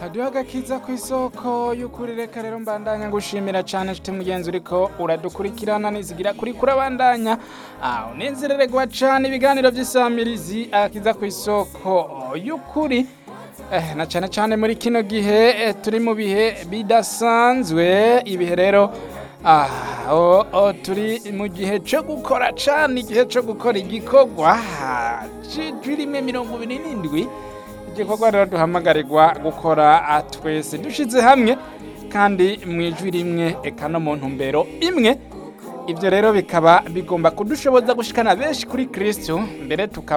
Hadiho agakiza kw'isoko y'ukuri reka rero mbandanya ngushimira cane nshuti mugenzi uriko uradukurikirana nizigira kuri kurabandanya unezerererwa cane ibiganiro vy'isamirizi agakiza kw'isoko y'ukuri na cane cane muri kino gihe turi mu bihe bidasanzwe ibihe rero turi mu gihe co gukora cane igihe co gukora igikorwa c'ijwi rimwe 27 igikorwa rero duhamagarirwa gukora twese dushize hamwe kandi mwijwi rimwe eka no mu ntumbero imwe ivyo rero bikaba bigomba kudushoboza gushikana benshi kuri Kristo mbere tukaba